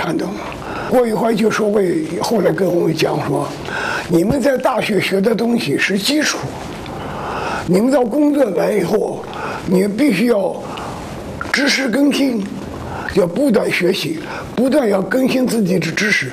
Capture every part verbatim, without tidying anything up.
看懂。郭宇怀就说过，后来跟我们讲说，你们在大学学的东西是基础，你们到工作来以后，你必须要知识更新，要不断学习，不断要更新自己的知识。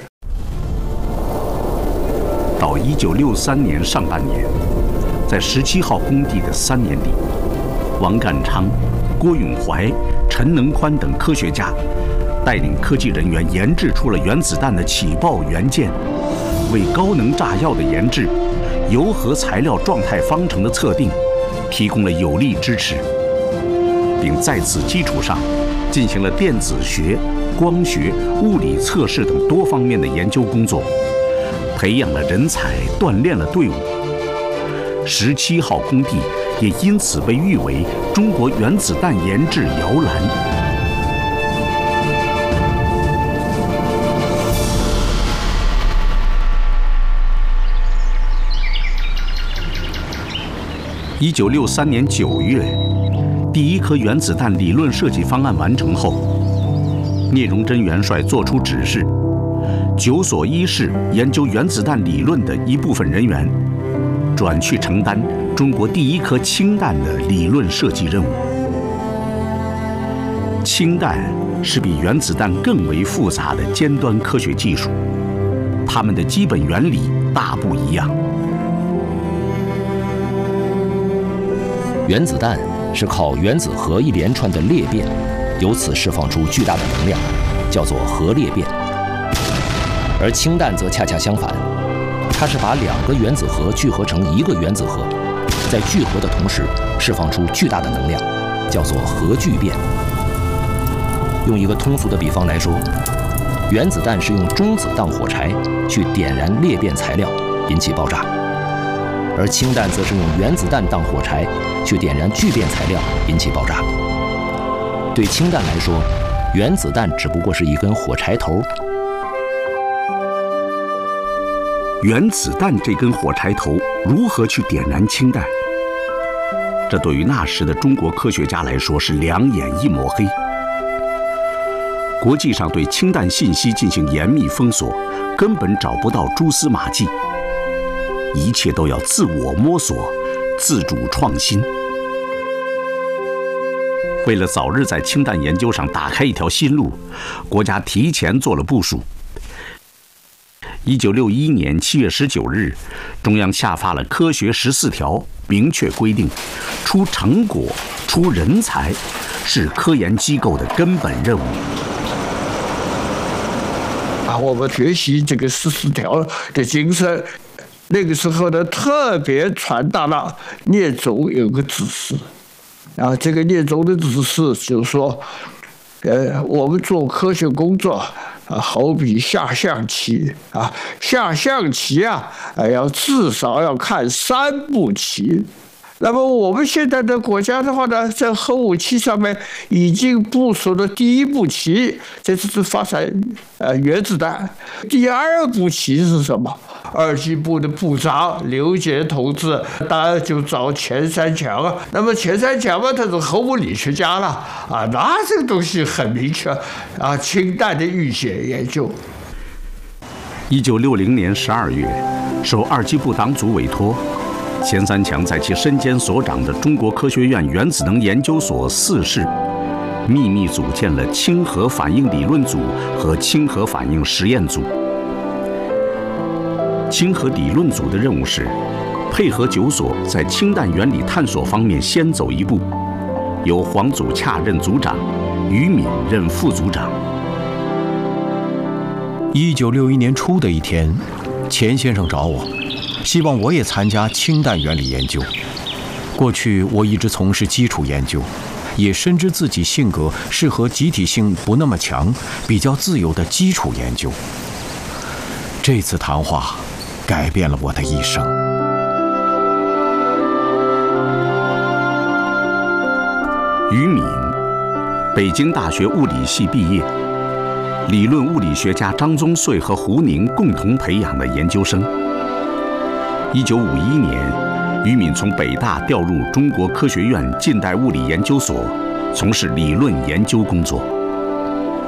到一九六三年上半年，在十七号工地的三年里，王淦昌、郭永怀、陈能宽等科学家带领科技人员研制出了原子弹的起爆元件，为高能炸药的研制、铀合材料状态方程的测定提供了有力支持，并在此基础上进行了电子学、光学、物理测试等多方面的研究工作，培养了人才，锻炼了队伍。十七号工地也因此被誉为中国原子弹研制摇篮。一九六三年九月，第一颗原子弹理论设计方案完成后，聂荣臻元帅作出指示，九所一室研究原子弹理论的一部分人员转去承担中国第一颗氢弹的理论设计任务。氢弹是比原子弹更为复杂的尖端科学技术，它们的基本原理大不一样。 原子弹是靠原子核一连串的裂变，由此释放出巨大的能量，叫做核裂变。而氢弹则恰恰相反，它是把两个原子核聚合成一个原子核，在聚合的同时释放出巨大的能量，叫做核聚变。用一个通俗的比方来说，原子弹是用中子当火柴去点燃裂变材料，引起爆炸。而氢弹则是用原子弹当火柴去点燃聚变材料，引起爆炸。对氢弹来说，原子弹只不过是一根火柴头。 原子弹这根火柴头如何去点燃氢弹？这对于那时的中国科学家来说是两眼一抹黑。国际上对氢弹信息进行严密封锁，根本找不到蛛丝马迹。一切都要自我摸索，自主创新。为了早日在氢弹研究上打开一条新路，国家提前做了部署。一九六一年七月十九日，中央下发了《科学十四条》，明确规定，出成果、出人才是科研机构的根本任务。 啊，我们学习这个十四条的精神。那个时候呢，特别传达了聂总有个指示，然后这个聂总的指示就是说，呃，我们做科学工作啊，好比下象棋啊，下象棋啊，啊要至少要看三步棋。那么我们现在的国家的话呢，在核武器上面已经部署了第一步棋，这就是发展呃原子弹。第二步棋是什么？二机部的部长刘杰同志，当然就找钱三强啊。那么钱三强嘛，他是核物理学家了啊，那这个东西很明确啊，氢弹的预先研究。 一九六零年十二月，受二机部党组委托，钱三强在其身兼所长的中国科学院原子能研究所四室，秘密组建了氢核反应理论组和氢核反应实验组。氢核理论组的任务是配合九所在氢弹原理探索方面先走一步，由黄祖洽任组长，于敏任副组长。 一九六一年初的一天，钱先生找我，希望我也参加氢弹原理研究。过去我一直从事基础研究，也深知自己性格适合集体性不那么强、比较自由的基础研究。这次谈话改变了我的一生。 于敏，北京大学物理系毕业，理论物理学家张宗穗和胡宁共同培养的研究生。一九五一年，于敏从北大调入中国科学院近代物理研究所，从事理论研究工作。